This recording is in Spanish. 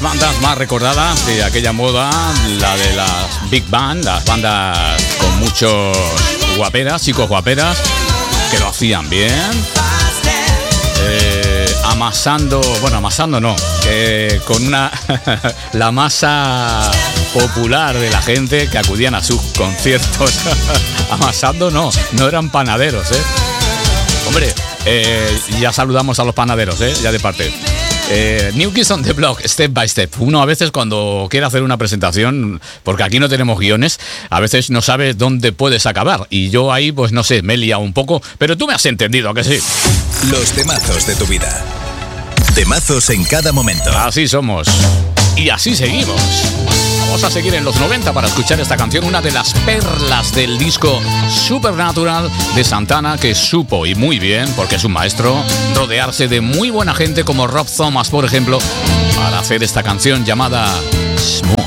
bandas más recordadas de aquella moda, la de las big band, las bandas con muchos guaperas, chicos guaperas, que lo hacían bien. Amasando no, con la masa popular de la gente que acudían a sus conciertos. Amasando no eran panaderos, Hombre, ya saludamos a los panaderos, ya de parte. New Kids on the Block, Step by Step. Uno a veces cuando quiere hacer una presentación, porque aquí no tenemos guiones, a veces no sabes dónde puedes acabar. Y yo ahí, pues no sé, me he liado un poco, pero tú me has entendido, ¿a que sí? Los temazos de tu vida. Temazos en cada momento. Así somos. Y así seguimos. Vamos a seguir en los 90 para escuchar esta canción, una de las perlas del disco Supernatural de Santana, que supo, y muy bien, porque es un maestro, rodearse de muy buena gente como Rob Thomas, por ejemplo, para hacer esta canción llamada Smooth.